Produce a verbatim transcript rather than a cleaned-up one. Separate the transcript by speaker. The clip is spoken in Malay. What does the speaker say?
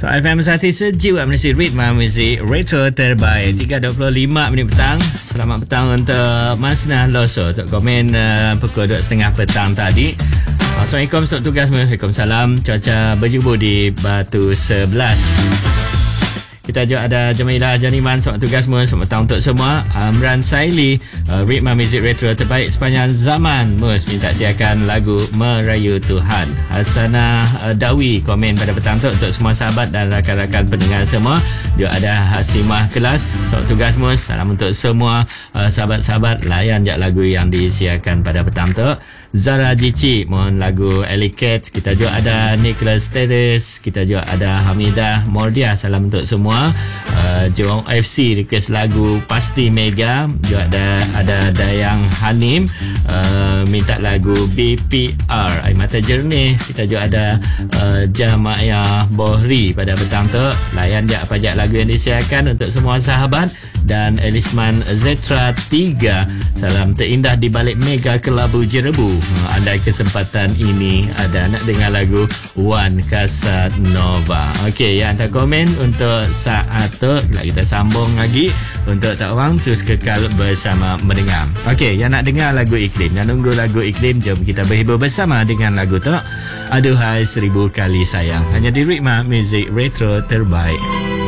Speaker 1: So F M Sati sejiwa Malaysia Ritma Muzik Retro terbaik tiga dua puluh lima minit petang. Selamat petang untuk Mas Nah Loso untuk komen uh, pukul dua tiga puluh petang tadi. Assalamualaikum, selamat tugas. Waalaikumsalam. Cuaca berjubur di Batu sebelas. Kita juga ada Jamilah Janiman, selamat tugas semua. Selamat petang untuk semua. Amran Saili, uh, Ritma Muzik Retro terbaik sepanjang zaman. Mus minta siarkan lagu Merayu Tuhan. Hasanah uh, Dawi komen pada petang tu untuk semua sahabat dan rakan-rakan pendengar semua. Juga ada Hasimah Kelas, selamat tugas Mus. Salam untuk semua uh, sahabat-sahabat. Layan je lagu yang disiarkan pada petang tu. Zara Jici mohon lagu Ellie-Cat. Kita juga ada Nicholas Teres. Kita juga ada Hamidah Mordia. Salam untuk semua. uh, Johor F C request lagu Pasti Mega. Juga ada ada Dayang Hanim uh, minta lagu B P R Air Mata Jernih. Kita juga ada uh, Jamaah Bohri pada petang tu. Layan je apa je lagu yang disiarkan untuk semua sahabat. Dan Elisman Zetra tiga, salam terindah di balik Mega Kelabu Jerebu. Andai kesempatan ini ada nak dengar lagu Wan Casanova. Okey, yang hantar komen untuk saat tu kita sambung lagi. Untuk tak orang terus kekal bersama mendengar. Okey, yang nak dengar lagu Iklim, yang nunggu lagu Iklim, jom kita berhibur bersama dengan lagu tu Aduhai Seribu Kali Sayang, hanya di Ritma Muzik Retro terbaik.